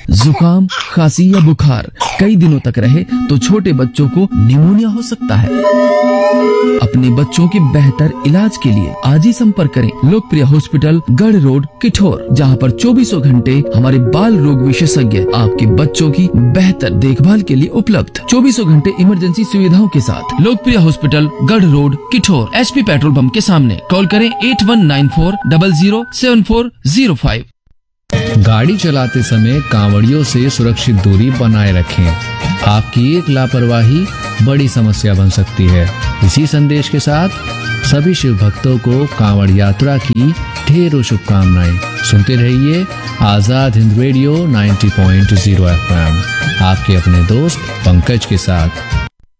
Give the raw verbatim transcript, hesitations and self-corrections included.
जुकाम, खांसी या बुखार कई दिनों तक रहे तो छोटे बच्चों को निमोनिया हो सकता है। अपने बच्चों के बेहतर इलाज के लिए आज ही संपर्क करें लोकप्रिय हॉस्पिटल, गढ़ रोड, किठौर, जहां पर चौबीसों घंटे हमारे बाल रोग विशेषज्ञ आपके बच्चों की बेहतर देखभाल के लिए उपलब्ध। चौबीसों घंटे इमरजेंसी सुविधाओं के साथ लोकप्रिय हॉस्पिटल, गढ़ road, Kithore, HP petrol pump के सामने। कॉल करें eight one nine four double zero seven four zero five. गाड़ी चलाते समय कांवड़ियों से सुरक्षित दूरी बनाए रखें। आपकी एक लापरवाही बड़ी समस्या बन सकती है। इसी संदेश के साथ सभी शिव भक्तों को कांवड़ यात्रा की ढेरों शुभकामनाएं। सुनते रहिए आजाद हिंद रेडियो नब्बे पॉइंट शून्य एफ एम, आपके अपने दोस्त पंकज के साथ।